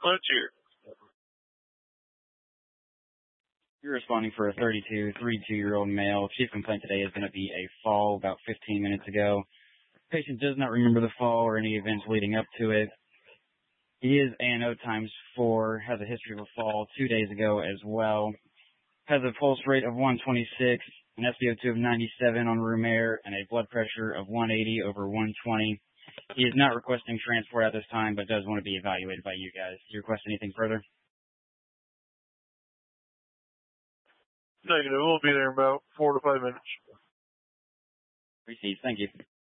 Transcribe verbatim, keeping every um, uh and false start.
Let's hear. You're responding for a thirty-two, thirty-two-year-old male. Chief complaint today is going to be a fall about fifteen minutes ago. Patient does not remember the fall or any events leading up to it. He is A and O times four, has a history of a fall two days ago as well. Has a pulse rate of one twenty-six, an S p O two of ninety-seven on room air, and a blood pressure of one eighty over one twenty. He is not requesting transport at this time, but does want to be evaluated by you guys. Do you request anything further? Negative. We'll be there in about four to five minutes. Received. Thank you.